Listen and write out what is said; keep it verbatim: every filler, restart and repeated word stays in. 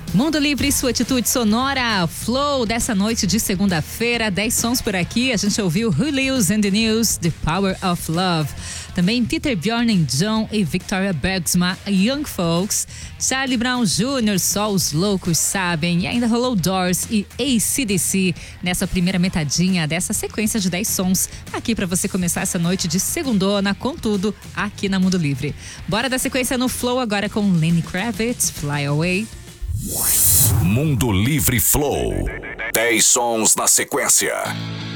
Mundo Livre, sua atitude sonora, Flow dessa noite de segunda-feira, dez sons por aqui. A gente ouviu Julius and the News, The Power of Love. Também Peter Bjorn and John e Victoria Bergsma, Young Folks. Charlie Brown Júnior, Só os Loucos Sabem. E ainda rolou Doors e A C D C nessa primeira metadinha dessa sequência de dez sons aqui pra você começar essa noite de segundona com tudo aqui na Mundo Livre. Bora da sequência no Flow agora com Lenny Kravitz, Fly Away. Mundo Livre Flow. dez sons na sequência.